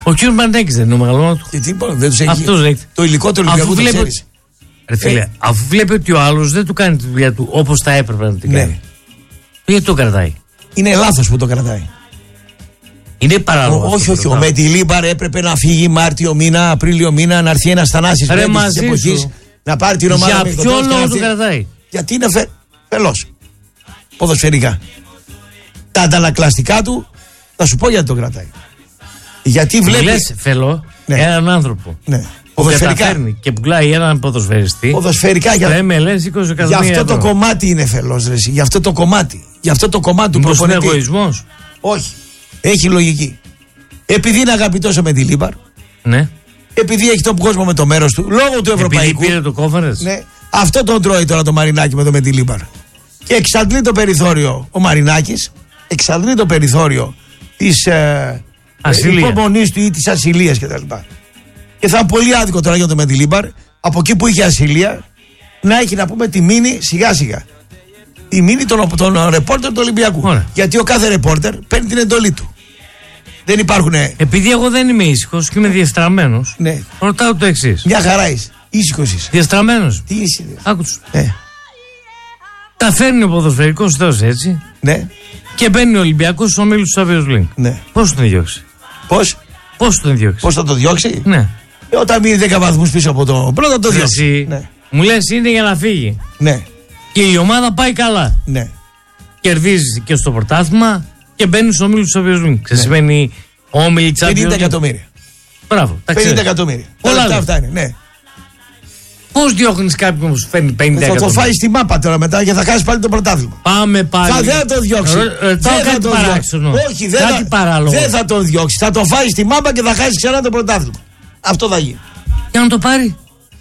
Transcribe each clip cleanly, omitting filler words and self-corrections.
Ο κ. Μανέκης δεν είναι ο μεγαλώνος του. Γιατί δεν τους έχει. Αυτός λέγεται. Το υλικό του Ολυμπιακού το ξέρεις. Ρε φίλε, αφού βλέπει ότι ο άλλος δεν του κάνει τη δουλειά του όπως θα έπρεπε να την κάνει. Γιατί το κρατάει. Είναι λάθος που το κρατάει. Είναι παράλογο. Όχι. Ο Μεντιλίμπαρ έπρεπε να φύγει Μάρτιο μήνα, Απρίλιο μήνα, να έρθει ένας Θανάσης της εποχής να πάρει την ομάδα. Για ποιο λόγο το κρατάει. Γιατί είναι φελός. Ποδοσφαιρικά. Τα αντανακλαστικά του θα σου πω γιατί το κρατάει. Γιατί βλέπει. Λες φελό έναν άνθρωπο. Ναι. Που καταφέρνει και πουλάει έναν ποδοσφαιριστή. Ποδοσφαιρικά για MLS 20 εκατομμύρια. Γι' αυτό το κομμάτι είναι φελός, ρε. Γι' αυτό το κομμάτι. Γι' αυτό το κομμάτι του προπονητή. Είναι εγωισμός. Όχι. Έχει λογική. Επειδή είναι αγαπητός ο Μεντιλίμπαρ. Ναι. Επειδή έχει τον κόσμο με το μέρος του. Λόγω του ευρωπαϊκού. Επειδή πήρε το κόφερες. Ναι. Αυτό τον τρώει τώρα το Μαρινάκι με το Μεντιλίμπαρ. Και εξαντλεί το περιθώριο ο Μαρινάκης. Εξαντλεί το περιθώριο της υπομονής του ή της ασυλίας κτλ. Και θα είναι πολύ άδικο τώρα για τον Μεντιλίμπαρ από εκεί που είχε ασυλία να έχει να πούμε τη μήνυ σιγά σιγά. Η μήνυ των ρεπόρτερ του Ολυμπιακού. Ωραία. Γιατί ο κάθε ρεπόρτερ παίρνει την εντολή του. Δεν υπάρχουν. Επειδή εγώ δεν είμαι ήσυχος και είμαι διαστραμμένος. Ναι. Ρωτάω το εξής. Μια χαρά είσαι. Ήσυχος είσαι. Διαστραμμένος. Τι είσαι. Άκουτσου. Ναι. Τα φέρνει ο ποδοσφαιρικός θεός έτσι. Ναι. Και μπαίνει ο Ολυμπιακός στους ομίλους του Champions League. Ναι. Πώς τον διώξει. Πώς τον διώξει. Πώς θα το διώξει. Ναι. Όταν μείνει 10 βαθμούς πίσω από το πρώτο, το διώξει. Ναι. Μου λες είναι για να φύγει. Ναι. Και η ομάδα πάει καλά. Ναι. Κερδίζει και στο πρωτάθλημα και μπαίνει στους ομίλους του Champions League. Σημαίνει όμιλοι Champions League. 50 εκατομμύρια. Μπράβο. 50 εκατομμύρια. Όλα αυτά είναι. Ναι. Πώς διώχνεις κάποιον που σου φέρνει 50 εκατομμύρια. Θα το φάει στη μάπα τώρα μετά και θα χάσει πάλι το πρωτάθλημα. Πάμε πάλι. Δεν θα το διώξει. Δεν θα το διώξει. Όχι, δεν θα τον διώξει. Θα το φάει στη μάπα και θα χάσει ξανά το πρωτάθλημα. Αυτό θα γίνει. Και αν το πάρει.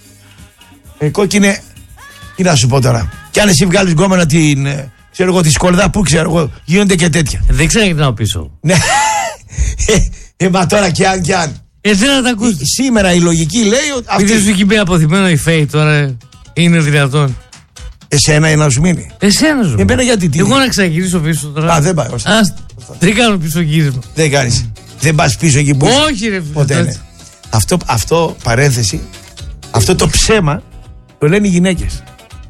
Κόκκινε. Τι να σου πω τώρα. Κι αν εσύ βγάλει γκόμενα την. Ξέρω εγώ τη σκορδά που ξέρω εγώ. Γίνονται και τέτοια. Δεν ξέρω γιατί να πίσω. Ναι. Μα τώρα κι αν. Εσύ να τα ακούσει. Σήμερα η λογική λέει ότι. Επειδή σου έχει μπει αποθυμένο η Φέη τώρα, είναι δυνατόν. Εσένα είναι να σου μείνει. Εσένα σου. Εμένα γιατί. Εγώ να ξαναγυρίσω πίσω τώρα. Α, δεν πάει. Δεν κάνω πίσω γύρισμα. Δεν κάνει. Δεν πα πίσω εκεί που. Όχι, ρε ποτέ. Ναι. Αυτό παρένθεση. Αυτό το ψέμα το λένε οι γυναίκες.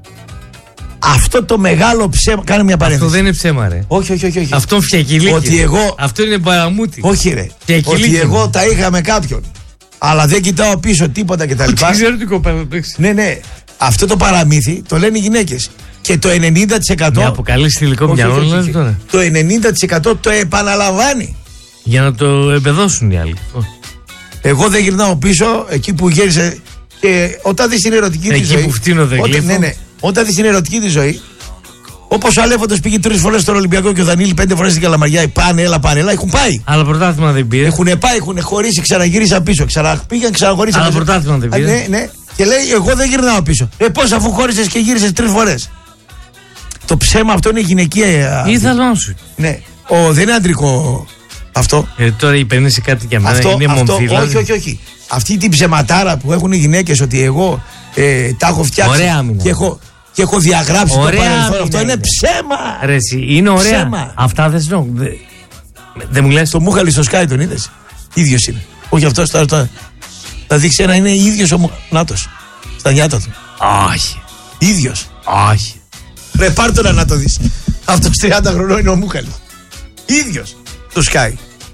Αυτό το μεγάλο ψέμα. Κάνε μια παρένθεση. Αυτό δεν είναι ψέμα, ρε. Όχι. Αυτό φτιακυλίκι. Ότι εγώ. Αυτό είναι παραμούτι. Όχι, ρε. Ότι εγώ τα είχα με κάποιον. Αλλά δεν κοιτάω πίσω τίποτα κτλ. Δεν ξέρω τι κοπέλα παίξει. Ναι. Αυτό το παραμύθι το λένε οι γυναίκες. Και το 90%. Με αποκαλείς θηλυκό μυαλό τώρα. Το 90% το επαναλαμβάνει. Για να το εμπεδώσουν οι άλλοι. Εγώ δεν γυρνάω πίσω εκεί που γύρισε. Και όταν δεις την ερωτική τη ζωή. Εκεί που φτύνω δεν γλύφω. Ναι. Όταν δεις την ερωτική τη ζωή. Όπως ο Αλέφαντος πήγε 3 φορές στον Ολυμπιακό και ο Δανίλη 5 φορές στην Καλαμαριά. Πάνε, έλα. Έχουν πάει. Αλλά πρωτάθλημα δεν πήρε. Έχουν πάει, έχουν χωρίσει, ξαναγύρισαν πίσω. Ξαναπήγαν, ξαναχωρίσαν. Αλλά πρωτάθλημα δεν πήρε. Ναι. Και λέει, εγώ δεν γυρνάω πίσω. Πώς αφού χώρισες και γύρισες 3 φορές. Το ψέμα αυτό είναι γυναικεία. Ήθελα σου. Ναι. Δεν είναι αντρικό αυτό. Τώρα υπενήσει κάτι για μένα. Είναι μομφύλα. Όχι. Αυτή την ψεματάρα που έχουν οι γυναίκες ότι εγώ τα έχω φτιάξει. Ωραία άμυνα. Και έχω διαγράψει ωραία το παρελθόν. Άμυνα, αυτό είναι ψέμα. Ρε, είναι ωραία. Ψέμα. Αυτά δεν σνώ. Δεν μου λες. Το Μούχαλη στο Sky τον είδες. Ίδιος είναι. Όχι αυτός τώρα. Θα δείξει ένα είναι ίδιος ο Νάτος. Στα νιάτα του. Όχι. Ίδιος. Όχι. Ρε πάρ' τώρα να το δεις. Αυτός 30 χρονών είναι ο Μούχαλης. Ίδιος. Το Sky.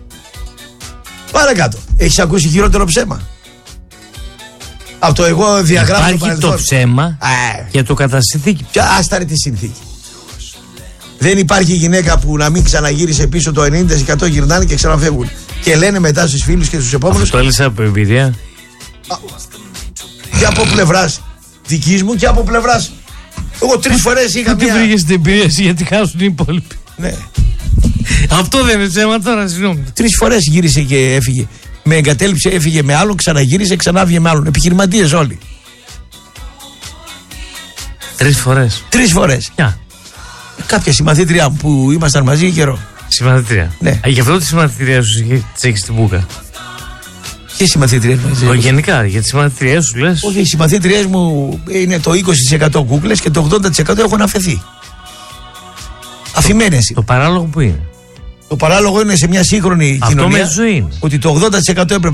Παρακάτω. Έχεις ακούσει χειρότερο ψέμα? Αυτό εγώ διαγράφω. Υπάρχει το ψέμα και το κατασυνθήκη. Άστα ρε τη συνθήκη. Δεν υπάρχει γυναίκα που να μην ξαναγύρισε πίσω. Το 90% γυρνάνε και ξαναφεύγουν. Και λένε μετά στους φίλους και στους επόμενους. Αυτό έλυσα από εμπειρία. Και από πλευράς δικής μου και από πλευράς. Εγώ 3 φορές είχα μία. Τι βρήκες την εμπειρία γιατί χάσουν οι υπόλοιποι. Ναι. Αυτό δεν είναι ψέμα τώρα, συγγνώμη. 3 φορές γύρισε και έφυγε. Με εγκατέλειψε, έφυγε με άλλον, ξαναγύρισε, ξανάβγε με άλλον. Επιχειρηματίες όλοι. 3 φορές. 3 φορές. Ποια? Κάποια συμμαθήτριά μου που ήμασταν μαζί καιρό. Συμμαθήτρια. Ναι. Γι' αυτό τη συμμαθήτρια σου τη έχει στην μπουκα. Ποιες συμμαθήτριες μου? Γενικά, για τις συμμαθήτριές σου λες. Όχι, οι συμμαθήτριές μου είναι το 20% κούκλες και το 80% έχουν αφαιθεί. Αφημένες. Το παράλογο που είναι. Το παράλογο είναι σε μια σύγχρονη κοινωνία με ζωή. ότι το 80% έπρεπε